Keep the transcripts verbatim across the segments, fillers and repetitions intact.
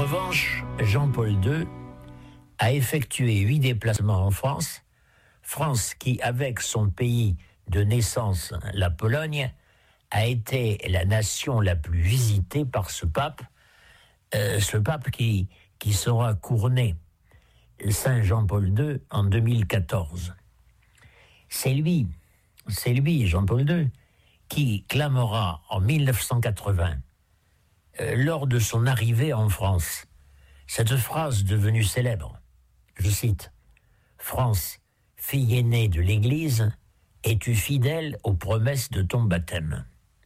revanche, Jean-Paul deux a effectué huit déplacements en France, France qui, avec son pays de naissance, la Pologne, a été la nation la plus visitée par ce pape, euh, ce pape qui, qui sera couronné Saint Jean-Paul deux en deux mille quatorze. C'est lui, c'est lui, Jean-Paul deux, qui clamera en mille neuf cent quatre-vingts, euh, lors de son arrivée en France, cette phrase devenue célèbre. Je cite, « France, fille aînée de l'Église, es-tu fidèle aux promesses de ton baptême ?»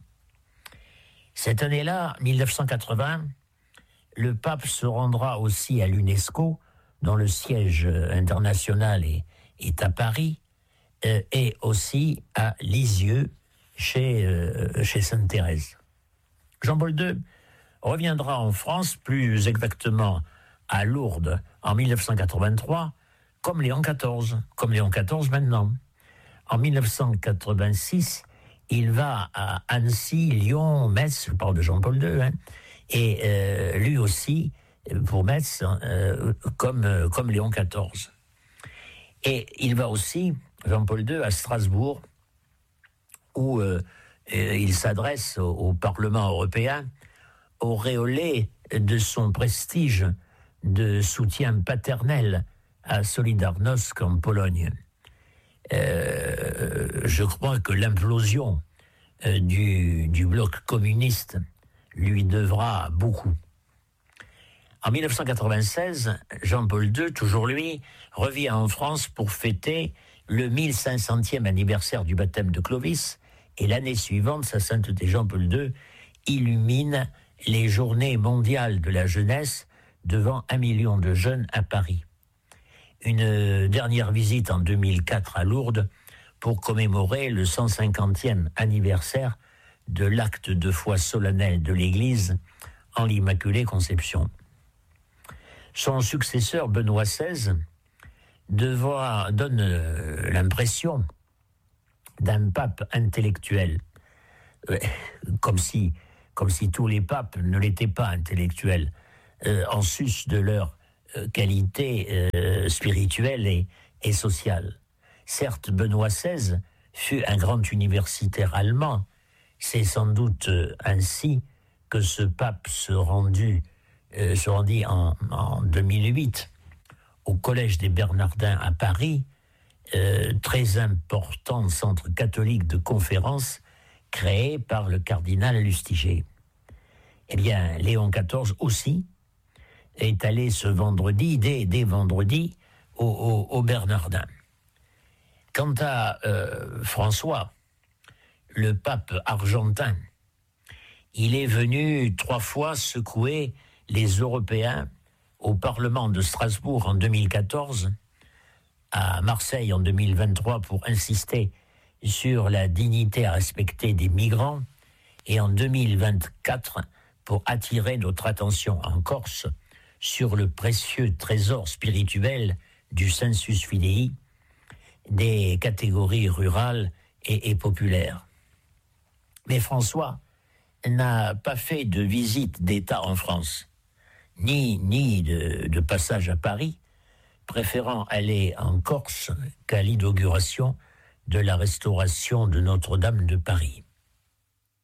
Cette année-là, mille neuf cent quatre-vingts, le pape se rendra aussi à l'UNESCO, dont le siège international est, est à Paris, euh, et aussi à Lisieux, chez, euh, chez Sainte Thérèse. Jean-Paul deux reviendra en France, plus exactement à Lourdes, en mille neuf cent quatre-vingt-trois, comme Léon quatorze, comme Léon quatorze maintenant. En mille neuf cent quatre-vingt-six, il va à Annecy, Lyon, Metz, je parle de Jean-Paul deux, hein, et euh, lui aussi, pour Metz, euh, comme, euh, comme Léon quatorze. Et il va aussi, Jean-Paul deux, à Strasbourg, où euh, il s'adresse au, au Parlement européen, auréolé de son prestige de soutien paternel à Solidarnosc en Pologne. Euh, je crois que l'implosion euh, du, du bloc communiste lui devra beaucoup. En mille neuf cent quatre-vingt-seize, Jean-Paul deux, toujours lui, revient en France pour fêter le mille cinq centième anniversaire du baptême de Clovis, et l'année suivante, sa sainteté Jean-Paul deux illumine les journées mondiales de la jeunesse devant un million de jeunes à Paris. Une dernière visite en deux mille quatre à Lourdes pour commémorer le cent cinquantième anniversaire de l'acte de foi solennel de l'Église en l'Immaculée Conception. Son successeur, Benoît seize, devra, donne l'impression d'un pape intellectuel, comme si, comme si tous les papes ne l'étaient pas intellectuels, euh, en sus de leur euh, qualité euh, spirituelle et, et sociale. Certes, Benoît seize fut un grand universitaire allemand. C'est sans doute ainsi que ce pape se rendit, euh, se rendit en, en deux mille huit au Collège des Bernardins à Paris, euh, très important centre catholique de conférences créé par le cardinal Lustiger. Eh bien, Léon quatorze aussi est allé ce vendredi, dès, dès vendredi, au, au, au Bernardin. Quant à euh, François, le pape argentin, il est venu trois fois secouer les Européens au Parlement de Strasbourg en deux mille quatorze, à Marseille en deux mille vingt-trois pour insister sur la dignité à respecter des migrants, et en deux mille vingt-quatre pour attirer notre attention en Corse sur le précieux trésor spirituel du sensus fidei des catégories rurales et, et populaires. Mais François n'a pas fait de visite d'État en France, ni, ni de, de passage à Paris, préférant aller en Corse qu'à l'inauguration de la restauration de Notre-Dame de Paris.